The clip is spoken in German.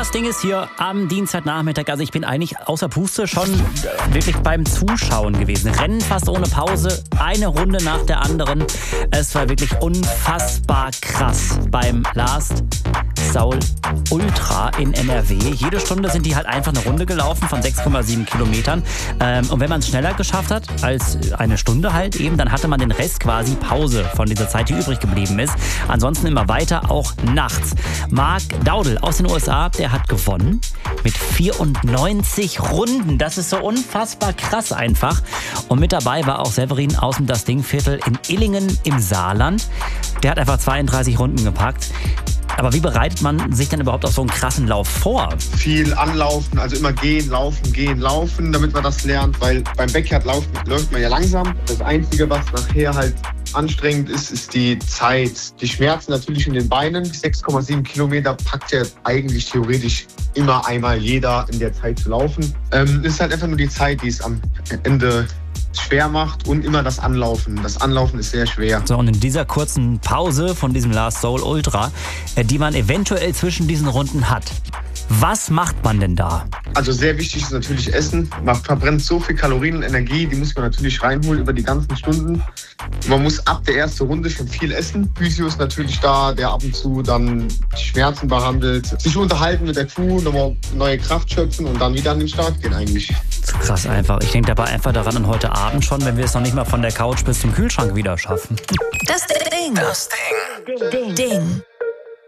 Das Ding ist hier am Dienstagnachmittag, also ich bin eigentlich außer Puste schon wirklich beim Zuschauen gewesen. Rennen fast ohne Pause, eine Runde nach der anderen. Es war wirklich unfassbar krass beim Last Soul Ultra in NRW. Jede Stunde sind die halt einfach eine Runde gelaufen von 6,7 Kilometern. Und wenn man es schneller geschafft hat als eine Stunde halt eben, dann hatte man den Rest quasi Pause von dieser Zeit, die übrig geblieben ist. Ansonsten immer weiter, auch nachts. Mark Daudel aus den USA, der hat gewonnen mit 94 Runden. Das ist so unfassbar krass einfach. Und mit dabei war auch Severin aus dem Das Ding-Viertel in Illingen im Saarland. Der hat einfach 32 Runden gepackt. Aber wie bereitet man sich denn überhaupt auf so einen krassen Lauf vor? Viel anlaufen, also immer gehen, laufen, damit man das lernt. Weil beim Backyard läuft man ja langsam. Das Einzige, was nachher halt anstrengend ist, ist die Zeit. Die Schmerzen natürlich in den Beinen. 6,7 Kilometer packt ja eigentlich theoretisch immer einmal jeder in der Zeit zu laufen. Es ist halt einfach nur die Zeit, die es am Ende schwer macht und immer das Anlaufen. Das Anlaufen ist sehr schwer. So, und in dieser kurzen Pause von diesem Last Soul Ultra, die man eventuell zwischen diesen Runden hat, was macht man denn da? Also sehr wichtig ist natürlich Essen. Man verbrennt so viel Kalorien und Energie, die muss man natürlich reinholen über die ganzen Stunden. Man muss ab der ersten Runde schon viel essen. Physio ist natürlich da, der ab und zu dann die Schmerzen behandelt. Sich unterhalten mit der Crew, nochmal neue Kraft schöpfen und dann wieder an den Start gehen eigentlich. So krass einfach. Ich denke dabei einfach daran an heute Abend schon, wenn wir es noch nicht mal von der Couch bis zum Kühlschrank wieder schaffen. Das Ding.